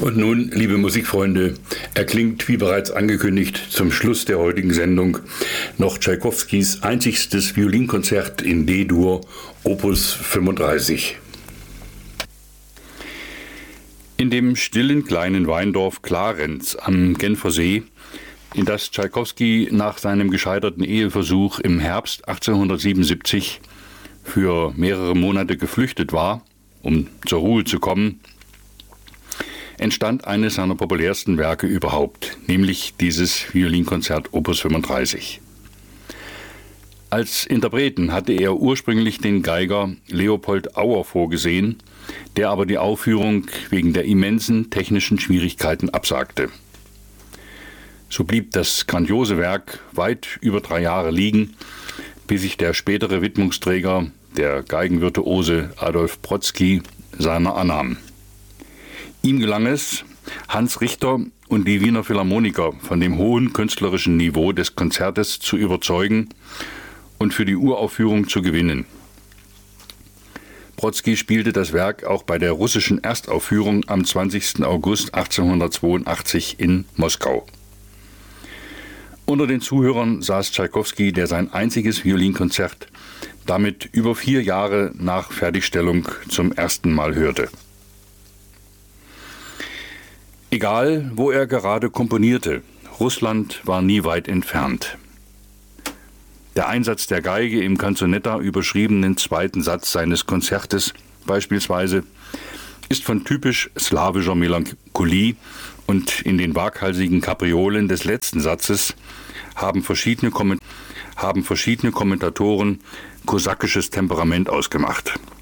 Und nun, liebe Musikfreunde, erklingt, wie bereits angekündigt, zum Schluss der heutigen Sendung noch Tschaikowskis einzigstes Violinkonzert in D-Dur, Opus 35. In dem stillen kleinen Weindorf Klarenz am Genfer See, in das Tschaikowski nach seinem gescheiterten Eheversuch im Herbst 1877 für mehrere Monate geflüchtet war, um zur Ruhe zu kommen, entstand eines seiner populärsten Werke überhaupt, nämlich dieses Violinkonzert Opus 35. Als Interpreten hatte er ursprünglich den Geiger Leopold Auer vorgesehen, der aber die Aufführung wegen der immensen technischen Schwierigkeiten absagte. So blieb das grandiose Werk weit über 3 Jahre liegen, bis sich der spätere Widmungsträger, der Geigenvirtuose Adolf Brodsky, seiner annahm. Ihm gelang es, Hans Richter und die Wiener Philharmoniker von dem hohen künstlerischen Niveau des Konzertes zu überzeugen und für die Uraufführung zu gewinnen. Brodsky spielte das Werk auch bei der russischen Erstaufführung am 20. August 1882 in Moskau. Unter den Zuhörern saß Tschaikowski, der sein einziges Violinkonzert damit über 4 Jahre nach Fertigstellung zum ersten Mal hörte. Egal, wo er gerade komponierte, Russland war nie weit entfernt. Der Einsatz der Geige im Canzonetta überschriebenen 2. Satz seines Konzertes beispielsweise ist von typisch slawischer Melancholie, und in den waghalsigen Kapriolen des letzten Satzes haben verschiedene Kommentatoren kosakisches Temperament ausgemacht.